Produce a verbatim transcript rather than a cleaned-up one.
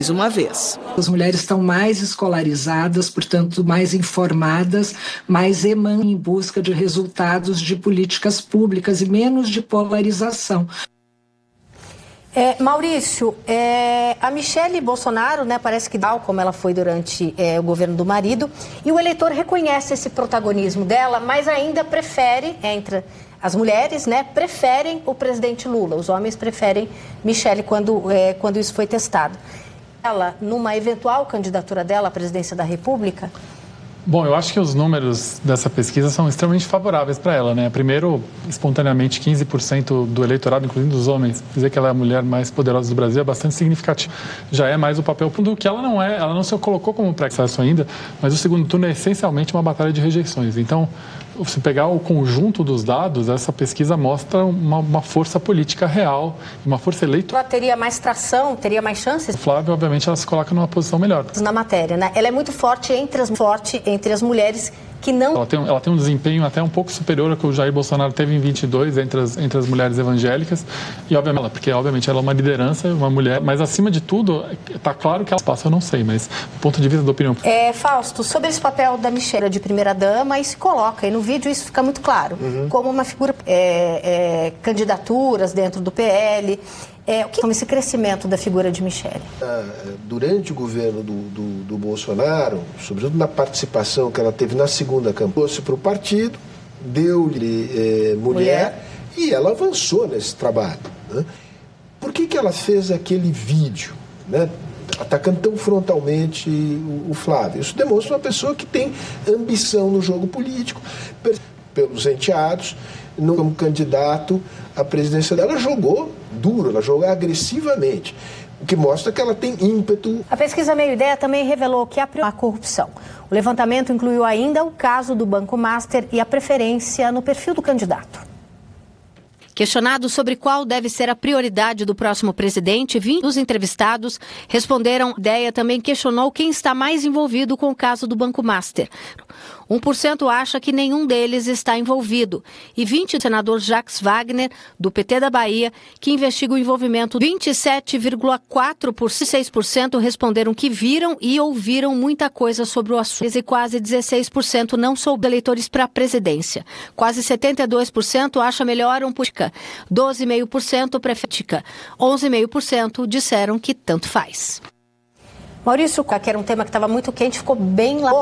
Uma vez. As mulheres estão mais escolarizadas, portanto, mais informadas, mais eman em busca de resultados de políticas públicas e menos de polarização. É, Maurício, é, a Michele Bolsonaro, né, parece que tal como ela foi durante é, o governo do marido, e o eleitor reconhece esse protagonismo dela, mas ainda prefere, entre as mulheres, né, preferem o presidente Lula, os homens preferem Michele quando, é, quando isso foi testado. Ela, numa eventual candidatura dela à presidência da República? Bom, eu acho que os números dessa pesquisa são extremamente favoráveis para ela, né? Primeiro, espontaneamente, quinze por cento do eleitorado, incluindo dos homens, dizer que ela é a mulher mais poderosa do Brasil é bastante significativo. Já é mais o papel do que ela não é, ela não se colocou como pré-acesso ainda, mas o segundo turno é essencialmente uma batalha de rejeições. Então, se pegar o conjunto dos dados, essa pesquisa mostra uma, uma força política real, uma força eleitoral. Ela teria mais tração, teria mais chances? O Flávio, obviamente, ela se coloca numa posição melhor. Na matéria, né? Ela é muito forte entre as, forte entre as mulheres que não... Ela tem, ela tem um desempenho até um pouco superior ao que o Jair Bolsonaro teve em vinte e dois entre as, entre as mulheres evangélicas. E, obviamente, porque, obviamente, ela é uma liderança, uma mulher. Mas, acima de tudo, está claro que ela passa, eu não sei, mas do ponto de vista da opinião... É, Fausto, sobre esse papel da Michele de primeira-dama, aí se coloca, e no vídeo isso fica muito claro, uhum. como uma figura... É, é, candidaturas dentro do P L... É, o que é esse crescimento da figura de Michele? Durante o governo do, do, do Bolsonaro, sobretudo na participação que ela teve na segunda campanha, trouxe para o partido, deu-lhe é, mulher, mulher e ela avançou nesse trabalho. Né? Por que que ela fez aquele vídeo, né, atacando tão frontalmente o, o Flávio? Isso demonstra uma pessoa que tem ambição no jogo político, pelos enteados, como candidato à presidência dela, jogou duro, ela jogou agressivamente, o que mostra que ela tem ímpeto. A pesquisa Meio Ideia também revelou que há a corrupção. O levantamento incluiu ainda o caso do Banco Master e a preferência no perfil do candidato. Questionado sobre qual deve ser a prioridade do próximo presidente, vinte dos entrevistados responderam. A Ideia também questionou quem está mais envolvido com o caso do Banco Master. um por cento acha que nenhum deles está envolvido. E vinte por cento o senador Jacques Wagner, do P T da Bahia, que investiga o envolvimento. vinte e sete vírgula quatro por cento, seis por cento responderam que viram e ouviram muita coisa sobre o assunto. E quase dezesseis por cento não souberam eleitores para a presidência. Quase setenta e dois por cento acha melhor um política. doze vírgula cinco por cento prefere. onze vírgula cinco por cento disseram que tanto faz. Maurício, que era um tema que estava muito quente, ficou bem lá.